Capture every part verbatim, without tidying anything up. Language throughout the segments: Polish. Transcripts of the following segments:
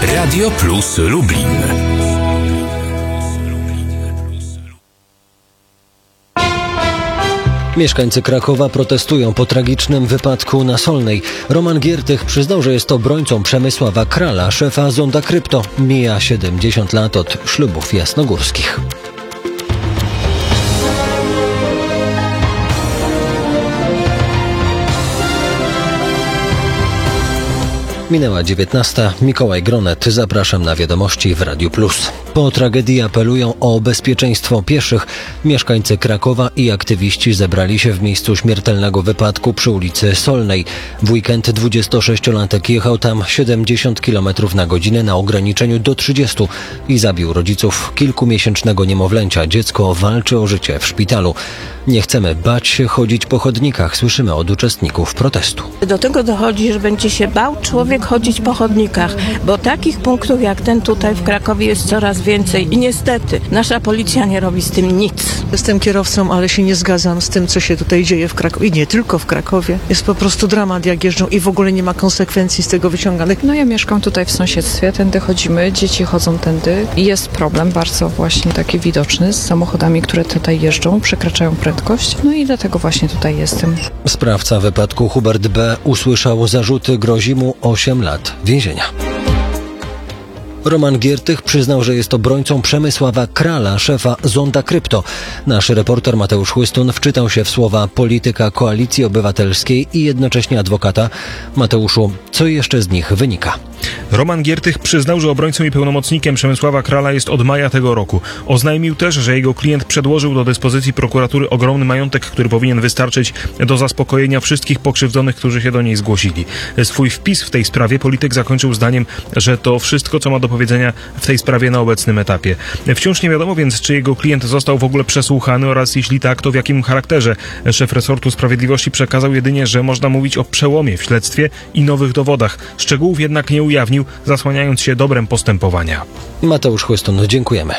Radio Plus Lublin. Mieszkańcy Krakowa protestują po tragicznym wypadku na Solnej. Roman Giertych przyznał, że jest obrońcą Przemysława Krala, szefa Zonda Krypto. Mija siedemdziesiąt lat od ślubów jasnogórskich. Minęła dziewiętnasta. Mikołaj Gronet. Zapraszam na wiadomości w Radiu Plus. Po tragedii apelują o bezpieczeństwo pieszych. Mieszkańcy Krakowa i aktywiści zebrali się w miejscu śmiertelnego wypadku przy ulicy Solnej. W weekend dwudziestosześciolatek jechał tam siedemdziesiąt kilometrów na godzinę na ograniczeniu do trzydziestu i zabił rodziców kilkumiesięcznego niemowlęcia. Dziecko walczy o życie w szpitalu. Nie chcemy bać się chodzić po chodnikach, słyszymy od uczestników protestu. Do tego dochodzi, że będzie się bał człowiek chodzić po chodnikach, bo takich punktów jak ten tutaj w Krakowie jest coraz więcej i niestety nasza policja nie robi z tym nic. Jestem kierowcą, ale się nie zgadzam z tym, co się tutaj dzieje w Krakowie i nie tylko w Krakowie. Jest po prostu dramat, jak jeżdżą i w ogóle nie ma konsekwencji z tego wyciąganych. No ja mieszkam tutaj w sąsiedztwie, tędy chodzimy, dzieci chodzą tędy i jest problem bardzo właśnie taki widoczny z samochodami, które tutaj jeżdżą, przekraczają prędkość. No i dlatego właśnie tutaj jestem. Sprawca wypadku Hubert B. usłyszał zarzuty, grozi mu osiem lat więzienia. Roman Giertych przyznał, że jest obrońcą Przemysława Krala, szefa Zonda Krypto. Nasz reporter Mateusz Chłystun wczytał się w słowa polityka Koalicji Obywatelskiej i jednocześnie adwokata. Mateuszu, co jeszcze z nich wynika? Roman Giertych przyznał, że obrońcą i pełnomocnikiem Przemysława Krala jest od maja tego roku. Oznajmił też, że jego klient przedłożył do dyspozycji prokuratury ogromny majątek, który powinien wystarczyć do zaspokojenia wszystkich pokrzywdzonych, którzy się do niej zgłosili. Swój wpis w tej sprawie polityk zakończył zdaniem, że to wszystko, co ma do powiedzenia w tej sprawie na obecnym etapie. Wciąż nie wiadomo więc, czy jego klient został w ogóle przesłuchany oraz jeśli tak, to w jakim charakterze. Szef resortu sprawiedliwości przekazał jedynie, że można mówić o przełomie w śledztwie i nowych dowodach. Szczegółów jednak nie ujawnił, zasłaniając się dobrem postępowania. Mateusz Chłystun, dziękujemy.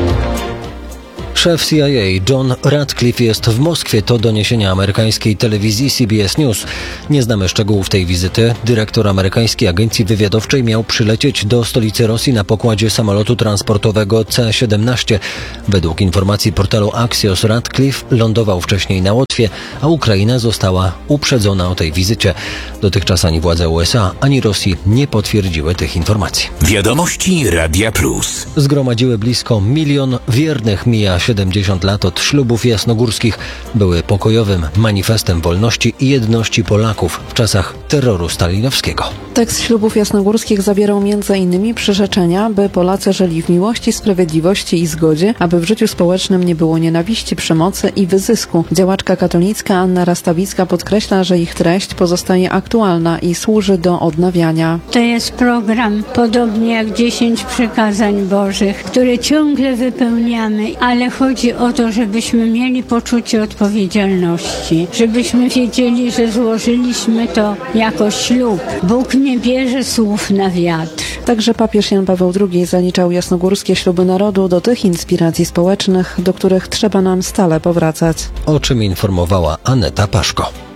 Szef C I A John Ratcliffe jest w Moskwie, to doniesienia amerykańskiej telewizji C B S News. Nie znamy szczegółów tej wizyty. Dyrektor amerykańskiej agencji wywiadowczej miał przylecieć do stolicy Rosji na pokładzie samolotu transportowego C siedemnaście. Według informacji portalu Axios Ratcliffe lądował wcześniej na Łotwie, a Ukraina została uprzedzona o tej wizycie. Dotychczas ani władze U S A, ani Rosji nie potwierdziły tych informacji. Wiadomości Radia Plus. Zgromadziły blisko milion wiernych. Mija siedemdziesiąt lat od ślubów jasnogórskich. Były pokojowym manifestem wolności i jedności Polaków w czasach terroru stalinowskiego. Tekst ślubów jasnogórskich zawierał między innymi przyrzeczenia, by Polacy żyli w miłości, sprawiedliwości i zgodzie, aby w życiu społecznym nie było nienawiści, przemocy i wyzysku. Działaczka katolicka Anna Rastawicka podkreśla, że ich treść pozostaje aktualna i służy do odnawiania. To jest program, podobnie jak dziesięć przykazań Bożych, które ciągle wypełniamy, ale chodzi o to, żebyśmy mieli poczucie odpowiedzialności, żebyśmy wiedzieli, że złożyliśmy to jako ślub. Bóg nie bierze słów na wiatr. Także papież Jan Paweł drugi zaliczał jasnogórskie śluby narodu do tych inspiracji społecznych, do których trzeba nam stale powracać. O czym informowała Aneta Paszko.